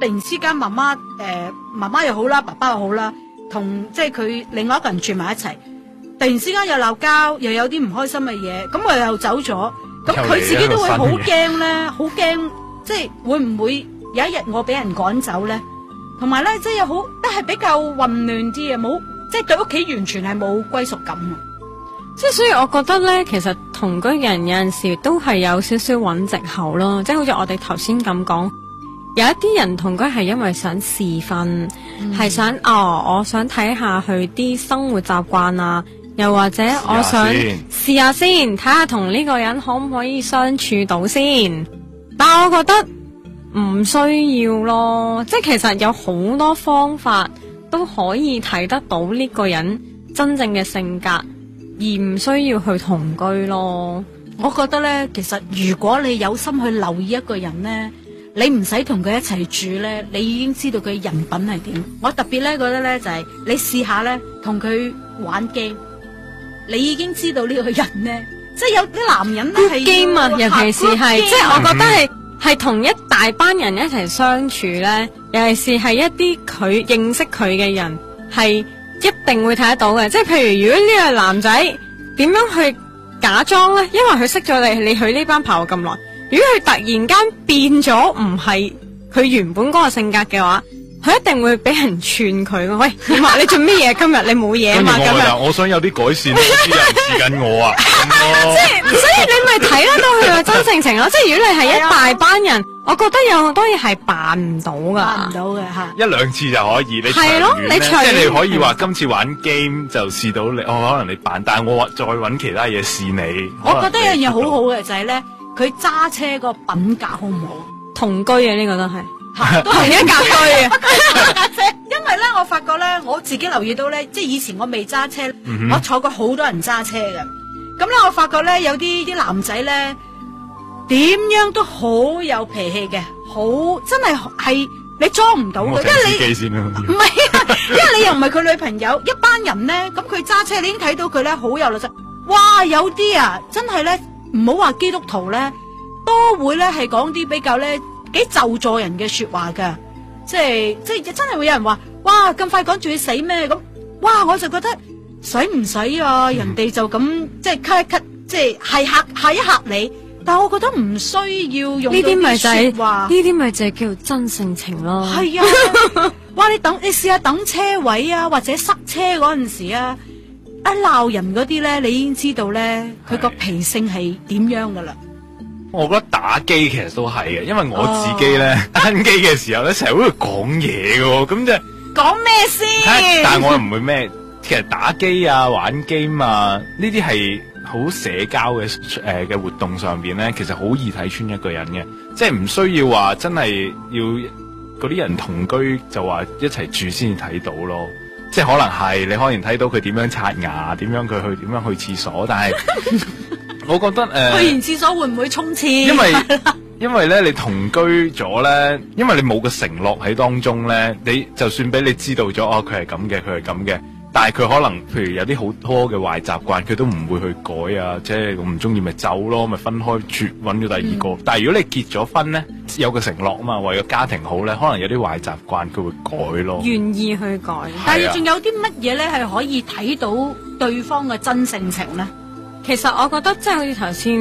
突然之間媽媽又好啦，爸爸又好啦，同即係佢另外一個人住埋一齊，突然之間又鬧交，又有啲唔開心嘅嘢，咁我又走咗，咁佢自己都會好驚咧，好驚，即係會唔會有一日我俾人趕走咧？同埋咧，即係好都係比較混亂啲嘅，冇即係對屋企完全係冇歸屬感。 即係所以我覺得咧，其實同居人有陣時都係有少少揾藉口咯，即係好似我哋頭先咁講，有一啲人同居係因為想試婚，係想我想睇下佢啲生活習慣啊，又或者我想試下先，睇下同呢個人可唔可以相處到先。但係我覺得唔需要咯，即係其實有好多方法都可以睇得到呢個人真正嘅性格。而唔需要去同居咯， 我覺得咧，其實如果你有心去留意一個人咧，你唔使同佢一齊住咧，你已經知道佢人品係點。我特別咧覺得咧就係你試下咧同佢玩 game，你已經知道呢個人咧，即係有啲男人咧係 game 啊，尤其是係即係我覺得係同一大班人一齊相處咧，尤其是係一啲佢認識佢嘅人係。一定會睇得到嘅，即係譬如如果呢個男仔點樣去假裝咧，因為佢識咗你去呢班朋友咁耐，如果佢突然間變咗唔係佢原本嗰個性格嘅話，佢一定會俾人串佢。喂，點啊？你做咩嘢？今日你冇嘢啊嘛？今日我想有啲改善，啲人試緊我啊！ 即係所以你咪睇得到佢嘅真性情咯。即係如果你係一大班人，我覺得有好多嘢係扮唔到噶， 扮唔到嘅吓。 一兩次就可以，你係咯，你即係你可以話今次玩 game 就試到你，可能你扮，但係我再搵其他嘢試你。 我覺得一樣嘢好好嘅就係咧，佢揸車個品格好唔好？ 同居嘅呢個都係， 都係一架居啊！因為咧，我發覺咧，我自己留意到咧，即係以前我未揸車，我坐過好多人揸車嘅。咁咧，我發覺咧，有啲男仔咧，點樣都好有脾氣嘅，好真係你裝唔到嘅，因為你唔係啊，因為你又唔係佢女朋友，一班人咧，咁佢揸車，你已經睇到佢咧好有律則。哇，有啲啊，真係咧，唔好話基督徒咧，都會咧係講啲比較咧幾咒助人嘅說話噶，即係真係會有人話，哇咁快趕住去死咩咁？哇，我就覺得使唔使啊？人哋就咁即係咳一咳，即係嚇一嚇你。但係我覺得唔需要用呢啲說話， 呢啲咪就係叫做真性情咯。 係啊，哇！你試下等車位啊，或者塞車嗰陣時啊，一鬧人嗰啲咧，你已經知道咧佢個脾性係點樣噶啦。 我覺得打機其實都係嘅，因為我自己咧單機嘅時候咧，成日會講嘢嘅，咁即係講咩先？ 但係我又唔會咩，其實打機啊、玩 game 啊呢啲係好社交嘅活動上邊咧，其實好易睇穿一個人嘅，即係唔需要話真係要嗰啲人同居就話一齊住先至睇到咯。即係可能係你可能睇到佢點樣刷牙，點樣去廁所，但係我覺得去完廁所會唔會沖廁？ 因為咧你同居咗咧，因為你冇個承諾喺當中咧，你就算俾你知道咗哦，佢係咁嘅，佢係咁嘅。但係佢可能，譬如有啲好多嘅壞習慣，佢都唔會去改啊！即係我唔中意咪走咯，咪分開住，揾咗第二個。但係如果你結咗婚咧，有個承諾啊嘛，為咗家庭好咧，可能有啲壞習慣佢會改咯。 願意去改， 但係仲有啲乜嘢咧係可以睇到對方嘅真性情咧？ 其實我覺得即係好似頭先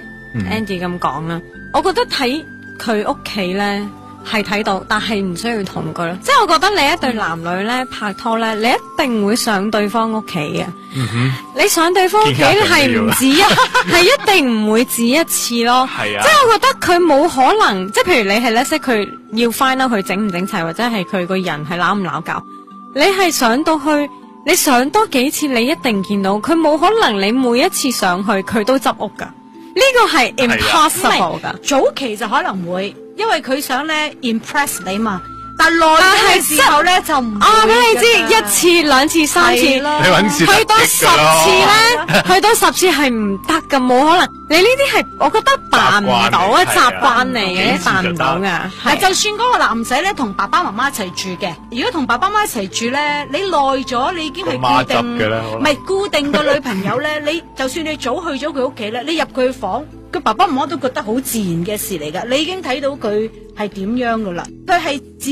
Andy 咁講啦，我覺得睇佢屋企咧。係睇到，但係唔需要同居咯。即係我覺得你一對男女咧拍拖咧，你一定會上對方屋企嘅。你上對方屋企係唔止一，係一定唔會止一次咯。係啊，即係我覺得佢冇可能，即係譬如你係咧識佢要 find out 佢整唔整齊，或者係佢個人係鬧唔鬧交，你係上到去，你上多幾次，你一定見到佢冇可能，你每一次上去佢都執屋噶。呢個係 impossible 噶。 早期就可能會。因為佢想咧 impress 你嘛，但耐嘅時候咧就唔俾你知一次、兩次、三次，去到10次咧，去到10次係唔得噶，冇可能。你呢啲係我覺得扮唔到啊，習慣嚟嘅，扮唔到噶。 係就算嗰個男仔咧同爸爸媽媽一齊住嘅，如果同爸爸媽媽一齊住咧，你耐咗，你已經係固定，唔係固定個女朋友咧。你就算你早去咗佢屋企咧，你入佢房。佢爸爸媽媽都覺得好自然嘅事嚟噶，你已經睇到佢係點樣噶啦，佢係自